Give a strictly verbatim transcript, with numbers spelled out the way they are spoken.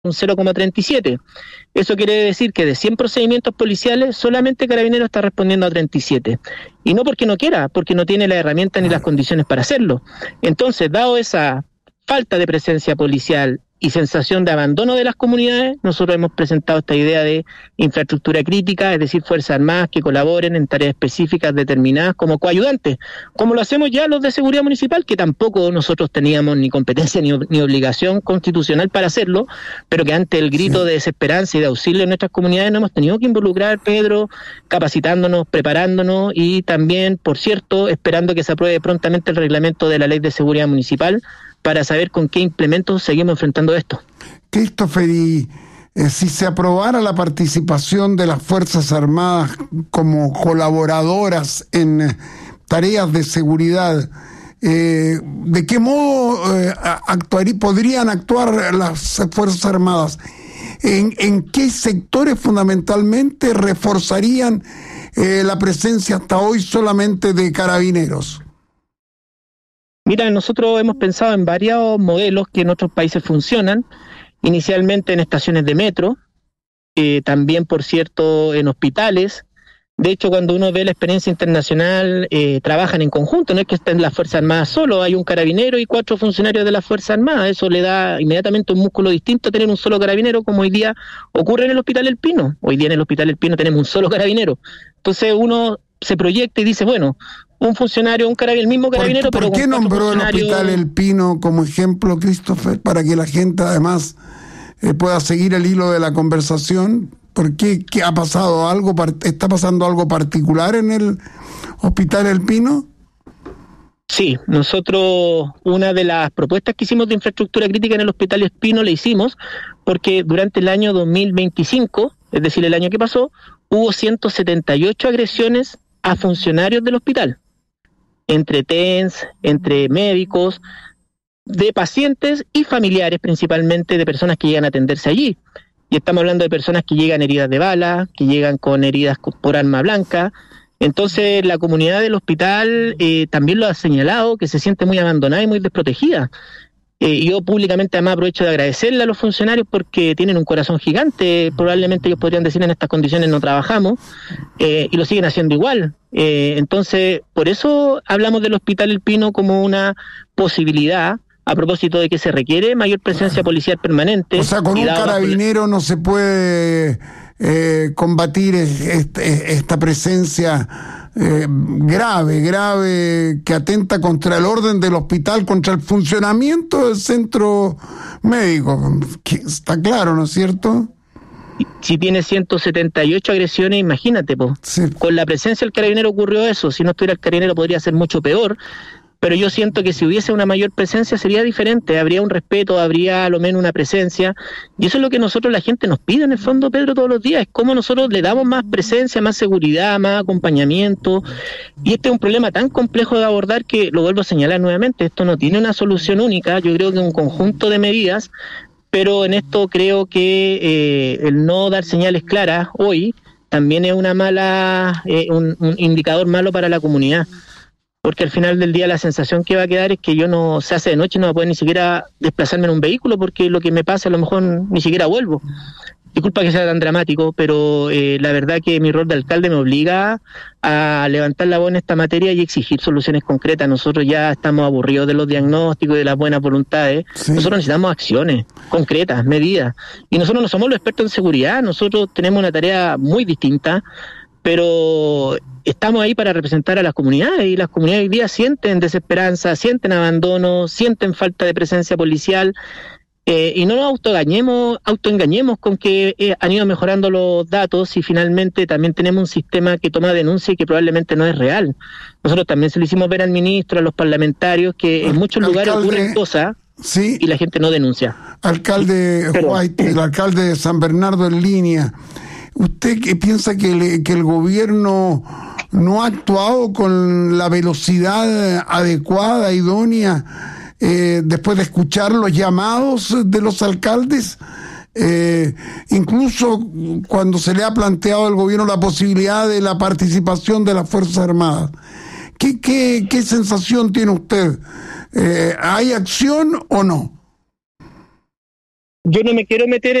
un cero coma treinta y siete. Eso quiere decir que de cien procedimientos policiales, solamente Carabineros está respondiendo a treinta y siete. Y no porque no quiera, porque no tiene la herramienta ni las condiciones para hacerlo. Entonces, dado esa falta de presencia policial y sensación de abandono de las comunidades, nosotros hemos presentado esta idea de infraestructura crítica, es decir, Fuerzas Armadas que colaboren en tareas específicas determinadas como coayudantes, como lo hacemos ya los de seguridad municipal, que tampoco nosotros teníamos ni competencia ni, ni obligación constitucional para hacerlo, pero que ante el grito sí. de desesperanza y de auxilio en nuestras comunidades nos hemos tenido que involucrar, Pedro, capacitándonos, preparándonos y también, por cierto, esperando que se apruebe prontamente el reglamento de la Ley de Seguridad Municipal, para saber con qué implementos seguimos enfrentando esto. Christopher, y eh, si se aprobara la participación de las Fuerzas Armadas como colaboradoras en eh, tareas de seguridad, eh, ¿de qué modo eh, actuaría, podrían actuar las Fuerzas Armadas? ¿En, en qué sectores fundamentalmente reforzarían eh, la presencia hasta hoy solamente de Carabineros? Mira, nosotros hemos pensado en varios modelos que en otros países funcionan, inicialmente en estaciones de metro, eh, también, por cierto, en hospitales. De hecho, cuando uno ve la experiencia internacional, eh, trabajan en conjunto, no es que estén las Fuerzas Armadas solo, hay un carabinero y cuatro funcionarios de las Fuerzas Armadas. Eso le da inmediatamente un músculo distinto a tener un solo carabinero, como hoy día ocurre en el Hospital El Pino. Hoy día en el Hospital El Pino tenemos un solo carabinero. Entonces uno se proyecta y dice, bueno, un funcionario, un carabinero, el mismo carabinero, ¿Por, pero ¿por qué con nombró funcionarios... el Hospital El Pino como ejemplo, Christopher, para que la gente además eh, pueda seguir el hilo de la conversación? ¿Por qué, qué ha pasado algo, está pasando algo particular en el Hospital El Pino? Sí, nosotros una de las propuestas que hicimos de infraestructura crítica en el Hospital El Pino la hicimos porque durante el año dos mil veinticinco, es decir, el año que pasó, hubo ciento setenta y ocho agresiones a funcionarios del hospital, entre T E N S, entre médicos, de pacientes y familiares, principalmente de personas que llegan a atenderse allí. Y estamos hablando de personas que llegan heridas de bala, que llegan con heridas por arma blanca. Entonces la comunidad del hospital eh, también lo ha señalado, que se siente muy abandonada y muy desprotegida. Eh, yo públicamente además aprovecho de agradecerle a los funcionarios porque tienen un corazón gigante, probablemente ellos podrían decir en estas condiciones no trabajamos, eh, y lo siguen haciendo igual. Eh, entonces, por eso hablamos del Hospital El Pino como una posibilidad, a propósito de que se requiere mayor presencia policial permanente. O sea, con un carabinero no se puede eh, combatir este, esta presencia Eh, grave, grave, que atenta contra el orden del hospital, contra el funcionamiento del centro médico. Que está claro, ¿no es cierto? Si tiene ciento setenta y ocho agresiones, imagínate, po. Sí. Con la presencia del carabinero ocurrió eso. Si no estuviera el carabinero podría ser mucho peor. Pero yo siento que si hubiese una mayor presencia sería diferente, habría un respeto, habría a lo menos una presencia, y eso es lo que nosotros, la gente nos pide en el fondo, Pedro, todos los días, es cómo nosotros le damos más presencia, más seguridad, más acompañamiento, y este es un problema tan complejo de abordar que, lo vuelvo a señalar nuevamente, esto no tiene una solución única, yo creo que un conjunto de medidas, pero en esto creo que eh, el no dar señales claras hoy también es una mala, eh, un, un indicador malo para la comunidad. Porque al final del día la sensación que va a quedar es que yo no, se hace de noche, no voy a poder ni siquiera desplazarme en un vehículo porque lo que me pasa a lo mejor ni siquiera vuelvo. Disculpa que sea tan dramático, pero eh, la verdad que mi rol de alcalde me obliga a levantar la voz en esta materia y exigir soluciones concretas. Nosotros ya estamos aburridos de los diagnósticos y de las buenas voluntades. Sí. Nosotros necesitamos acciones concretas, medidas. Y nosotros no somos los expertos en seguridad, nosotros tenemos una tarea muy distinta, pero estamos ahí para representar a las comunidades y las comunidades hoy día sienten desesperanza, sienten abandono, sienten falta de presencia policial eh, y no nos autoengañemos, autoengañemos con que eh, han ido mejorando los datos y finalmente también tenemos un sistema que toma denuncia y que probablemente no es real. Nosotros también se lo hicimos ver al ministro, a los parlamentarios, que en muchos alcalde, lugares ocurren cosas sí, y la gente no denuncia. Alcalde pero, White, el alcalde de San Bernardo en línea. ¿Usted qué piensa que, le, que el gobierno no ha actuado con la velocidad adecuada, idónea, eh, después de escuchar los llamados de los alcaldes? Eh, incluso cuando se le ha planteado al gobierno la posibilidad de la participación de las Fuerzas Armadas. ¿Qué, qué, qué sensación tiene usted? Eh, ¿Hay acción o no? yo no me quiero meter